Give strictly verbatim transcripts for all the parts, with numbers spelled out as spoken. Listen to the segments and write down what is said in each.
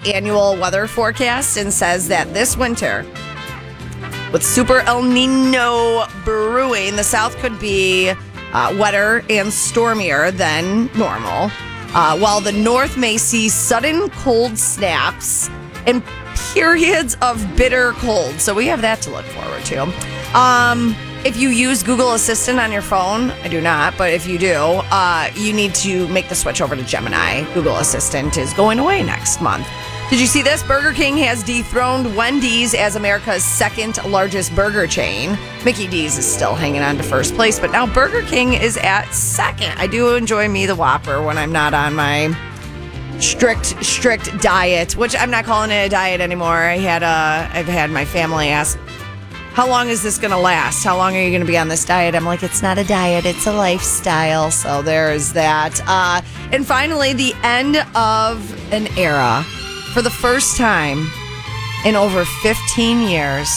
annual weather forecast and says that this winter, with Super El Nino brewing, the South could be uh, wetter and stormier than normal, uh, while the North may see sudden cold snaps and periods of bitter cold. So we have that to look forward to. Um, if you use Google Assistant on your phone, I do not, but if you do, uh, you need to make the switch over to Gemini. Google Assistant is going away next month. Did you see this? Burger King has dethroned Wendy's as America's second largest burger chain. Mickey D's is still hanging on to first place, but now Burger King is at second. I do enjoy me the Whopper when I'm not on my strict, strict diet, which I'm not calling it a diet anymore. I had a, I've had my family ask, how long is this going to last? How long are you going to be on this diet? I'm like, it's not a diet, it's a lifestyle. So there's that. Uh, and finally, the end of an era. For the first time in over fifteen years,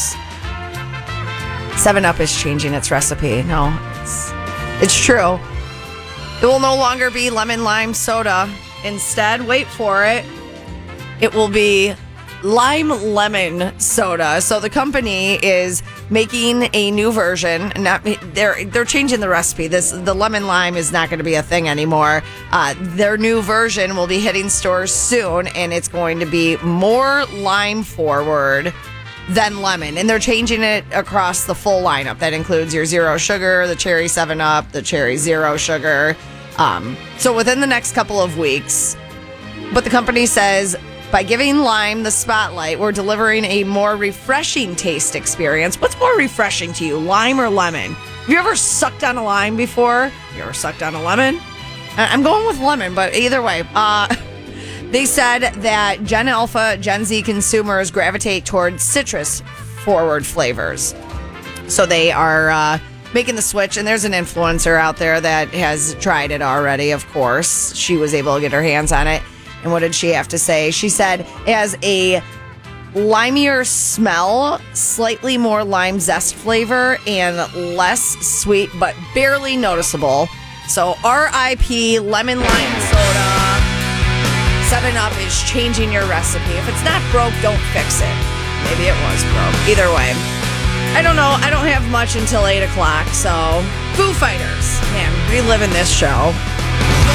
seven up is changing its recipe. No, it's, it's true. It will no longer be lemon lime soda. Instead, wait for it, it will be lime lemon soda. So the company is making a new version. Not they're they're changing the recipe. This the lemon lime is not going to be a thing anymore. Uh, their new version will be hitting stores soon, and it's going to be more lime forward than lemon. And they're changing it across the full lineup. That includes your zero sugar, the cherry seven up, the cherry zero sugar. Um, so within the next couple of weeks, but the company says, by giving lime the spotlight, we're delivering a more refreshing taste experience. What's more refreshing to you, lime or lemon? Have you ever sucked on a lime before? You ever sucked on a lemon? I'm going with lemon, but either way. Uh, they said that Gen Alpha, Gen Z consumers gravitate towards citrus-forward flavors. So they are uh, making the switch, and there's an influencer out there that has tried it already, of course. She was able to get her hands on it. And what did she have to say? She said it has a limier smell, slightly more lime zest flavor, and less sweet, but barely noticeable. So R I P lemon lime soda. seven up is changing your recipe. If it's not broke, don't fix it. Maybe it was broke. Either way. I don't know. I don't have much until eight o'clock, so Foo Fighters. Man, reliving this show.